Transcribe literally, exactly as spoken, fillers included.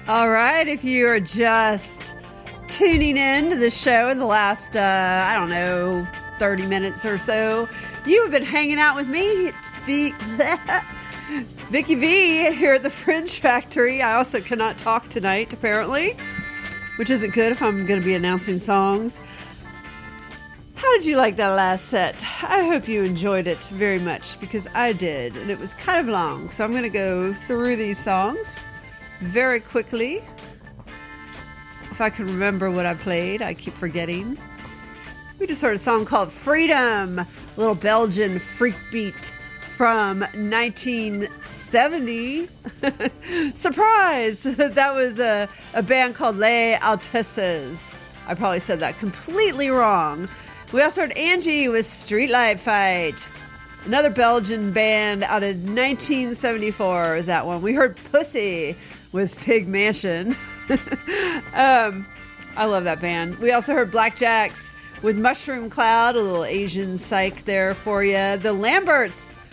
All right, if you are just tuning in to the show in the last, uh, I don't know, thirty minutes or so, you have been hanging out with me, v- Vicky V, here at the Fringe Factory. I also cannot talk tonight, apparently, which isn't good if I'm going to be announcing songs. How did you like that last set? I hope you enjoyed it very much, because I did, and it was kind of long, so I'm going to go through these songs very quickly. If I can remember what I played, I keep forgetting. We just heard a song called Freedom, a little Belgian freak beat from nineteen seventy. Surprise! That was a, a band called Les Altesses. I probably said that completely wrong. We also heard Angie with Streetlight Fight. Another Belgian band out of nineteen seventy-four is that one. We heard Pussy with Pig Mansion. um, I love that band. We also heard Blackjacks with Mushroom Cloud, a little Asian psych there for you. The Lamberts